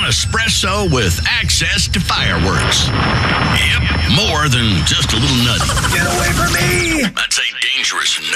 espresso with access to fireworks. Yep, more than just a little nutty. Get away from me! That's a dangerous nut.